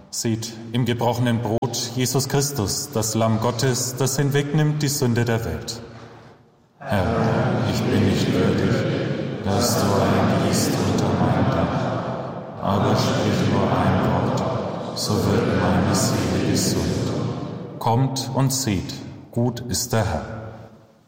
Seht im gebrochenen Brot Jesus Christus, das Lamm Gottes, das hinwegnimmt die Sünde der Welt. Herr, ich bin nicht würdig, dass du eingehst unter mein Dach, aber sprich nur ein Wort, so wird meine Seele gesund. Kommt und seht, gut ist der Herr.